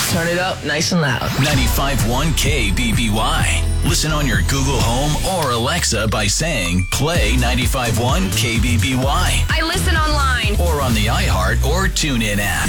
Turn it up nice and loud. 95.1 KBBY. Listen on your Google Home or Alexa by saying, play 95.1 KBBY. I listen online. Or on the iHeart or TuneIn app.